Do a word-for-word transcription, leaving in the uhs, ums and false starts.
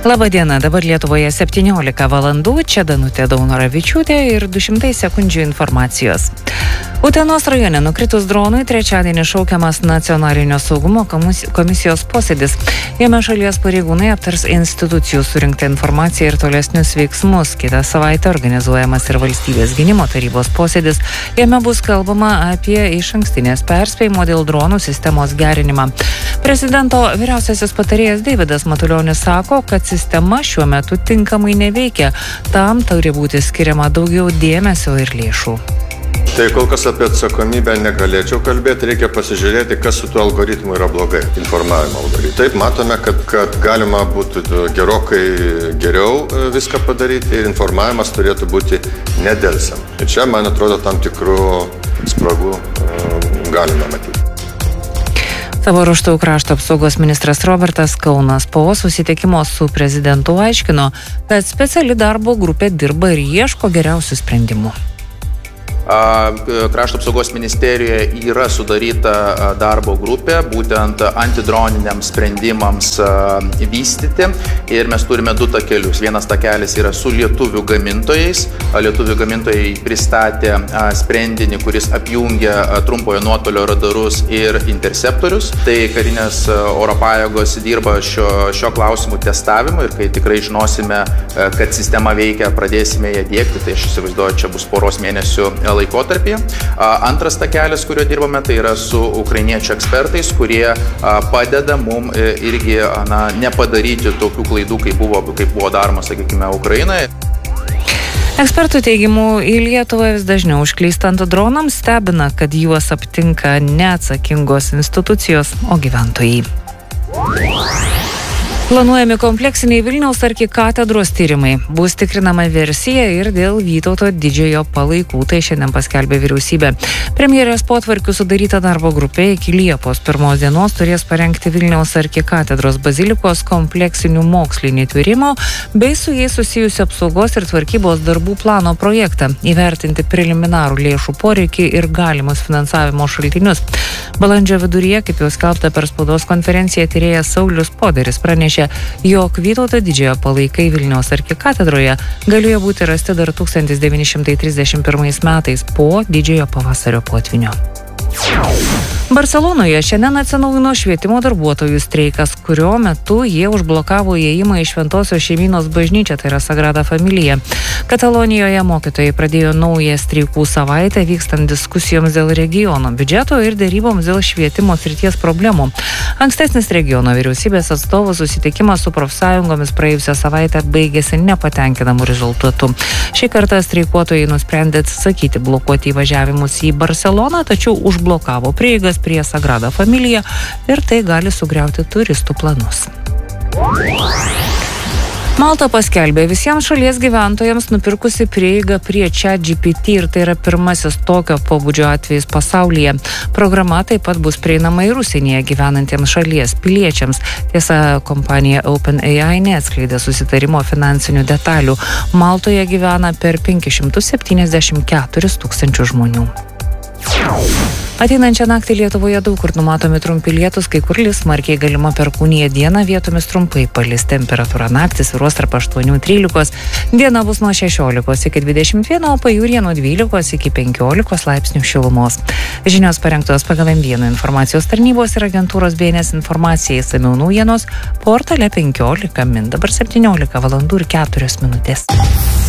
Labą dieną, dabar Lietuvoje septyniolika valandų, čia Danutė Daunoravičiūtė ir du šimtai sekundžių informacijos. Utenos rajone nukritus dronui trečiadienį šaukiamas nacionalinio saugumo komisijos posėdis. Jame šalies pareigūnai aptars institucijų surinktą informaciją ir tolesnius veiksmus. Kitą savaitę organizuojamas ir valstybės gynimo tarybos posėdis. Jame bus kalbama apie išankstinės perspėjimo dėl dronų sistemos gerinimą. Prezidento vyriausiasis patarėjas Deividas Matulionis sako, kad sistema šiuo metu tinkamai neveikia. Tam turi būti skiriama daugiau dėmesio ir lėšų. Tai kol kas apie atsakomybę negalėčiau kalbėti, reikia pasižiūrėti, kas su tuo algoritmu yra blogai, informavimo algoritmu. Taip, matome, kad, kad galima būtų gerokai geriau viską padaryti ir informavimas turėtų būti nedelsiant. Ir čia, man atrodo, tam tikrų spragų galima matyti. Savo ruožtu krašto apsaugos ministras Robertas Kaunas po susitikimo su prezidentu aiškino, kad speciali darbo grupė dirba ir ieško geriausių sprendimų. Krašto apsaugos ministerijoje yra sudaryta darbo grupė būtent antidroniniams sprendimams vystyti ir mes turime du takelius. Vienas takelis yra su lietuvių gamintojais. Lietuvių gamintojai pristatė sprendinį, kuris apjungia trumpojo nuotolio radarus ir interceptorius. Tai karinės oro pajėgos dirba šio, šio klausimų testavimo ir kai tikrai žinosime, kad sistema veikia, pradėsime ją diegti. Tai aš įsivaizduoju, čia bus poros mėnesių laikotarpyje. Antras takelis, kurio dirbame, tai yra su ukrainiečių ekspertais, kurie padeda mum irgi na, nepadaryti tokių klaidų, kaip buvo, kaip buvo daroma, sakykime, Ukrainoje. Ekspertų teigimu, į Lietuvą vis dažniau užklystant dronams stebina, kad juos aptinka neatsakingos institucijos, o gyventojai. Planuojami kompleksiniai Vilniaus arkikatedros tyrimai. Bus tikrinama versija ir dėl Vytauto didžiojo palaikų, tai šiandien paskelbė vyriausybė. Premjerės potvarkių sudaryta darbo grupė iki Liepos pirmos dienos turės parengti Vilniaus arkikatedros bazilikos kompleksinių mokslinį tyrimų bei su jais susijusių apsaugos ir tvarkybos darbų plano projektą, įvertinti preliminarų lėšų poreikį ir galimus finansavimo šaltinius. Balandžio viduryje, kaip jau skelbta per spaudos konferenciją, tyrėjas Saulius Poderis pranešė, jog Vytauto didžiojo palaikai Vilniaus arkikatedroje galėjo būti rasti dar tūkstantis devyni šimtai trisdešimt pirmais metais po didžiojo pavasario potvynio. Barselonoje šiandien atsinaujino švietimo darbuotojų streikas, kurio metu jie užblokavo įėjimą į Šventosios šeimynos bažnyčią, tai yra Sagrada Familija. Katalonijoje mokytojai pradėjo naują streikų savaitę, vykstant diskusijoms dėl regiono biudžeto ir dėryboms dėl švietimo srities problemų. Ankstesnis regiono vyriausybės atstovų susitikimas su profsąjungomis praėjusią savaitę baigėsi nepatenkinamu rezultatu. Šį kartą streikuotojai nusprendė atsisakyti blokuoti įvažiavimus į Barseloną, tačiau užblokavo prieigas prie Sagrada Familija ir tai gali sugriauti turistų planus. Malta paskelbė visiems šalies gyventojams nupirkusi prieigą prie ChatGPT ir tai yra pirmasis tokio pobūdžio atvejis pasaulyje. Programa taip pat bus prieinama ir užsienyje gyvenantiems šalies piliečiams. Tiesa, kompanija OpenAI neatskleidė susitarimo finansinių detalių. Maltoje gyvena per penkis šimtus septyniasdešimt keturis tūkstančius žmonių. Ateinančią naktį Lietuvoje daug kur numatomi trumpi lietūs, kai kur lis smarkiai galima perkūnija, dieną vietomis trumpai palis. Temperatūra naktį svyruos tarp aštuonių trylikos, diena bus nuo šešiolikos iki dvidešimt vieno, o pajūryje nuo dvylikos iki penkiolikos laipsnių šilumos. Žinios parengtos pagal M vienas informacijos tarnybos ir agentūros B N S informacija, išsamiau naujienos portale penkiolika min. Dabar septyniolika valandų ir keturios minutės.